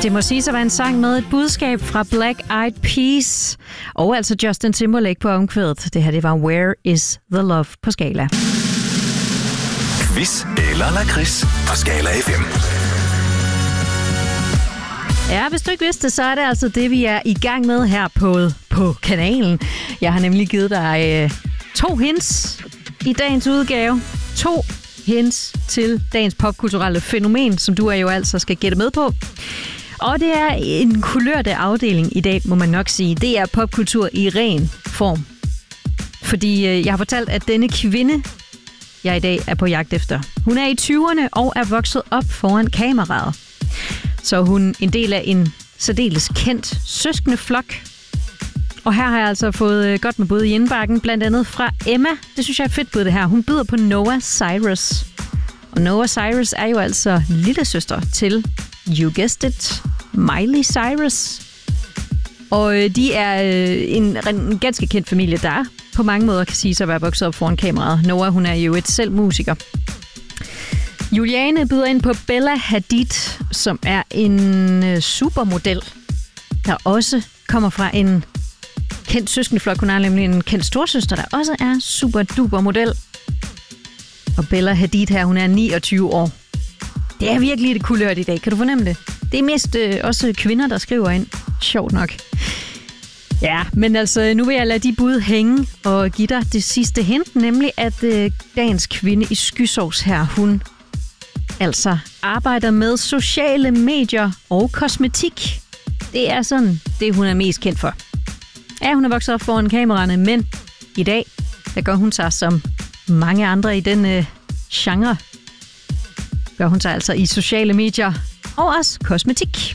Det må siges at være en sang med et budskab fra Black Eyed Peas. Og altså Justin Timberlake på omkvædet. Det her, det var Where is the Love på Skala. Quiz eller lakrids på Skala FM. Ja, hvis du ikke vidste det, så er det altså det, vi er i gang med her på kanalen. Jeg har nemlig givet dig 2 hints i dagens udgave. 2 hints til dagens popkulturelle fænomen, som du jo altså skal gætte med på. Og det er en kulørte afdeling i dag, må man nok sige. Det er popkultur i ren form. Fordi jeg har fortalt, at denne kvinde, jeg i dag er på jagt efter, hun er i 20'erne og er vokset op foran kameraet. Så hun er en del af en særdeles kendt søskendeflok. Og her har jeg altså fået godt med bud i indbakken, blandt andet fra Emma. Det synes jeg er fedt bud det her. Hun byder på Noah Cyrus. Og Noah Cyrus er jo altså lillesøster til, you guessed it, Miley Cyrus. Og de er en ganske kendt familie, der på mange måder kan sige sig at være vokset op foran kameraet. Noah, hun er jo et selv musiker. Juliane byder ind på Bella Hadid, som er en supermodel, der også kommer fra en kendt søskendeflok. Hun er nemlig en kendt storsøster, der også er super duper model. Og Bella Hadid her, hun er 29 år. Det er virkelig et kulørt i dag. Kan du fornemme det? Det er mest også kvinder, der skriver ind. Sjovt nok. Ja, men altså, nu vil jeg lade de bud hænge og give dig det sidste hint, nemlig at dagens kvinde i skysovs her, hun altså arbejder med sociale medier og kosmetik. Det er sådan det, hun er mest kendt for. Ja, hun er vokset op foran kameraerne, men i dag, der gør hun sig som mange andre i den genre. Gør hun sig altså i sociale medier og også kosmetik.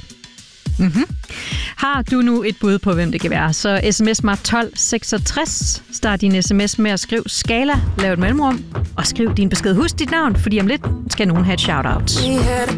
Har du nu et bud på, hvem det kan være, så sms mig 1266. Start din sms med at skrive Skala, lav et mellemrum og skriv din besked. Husk dit navn, fordi om lidt skal nogen have et shout-out.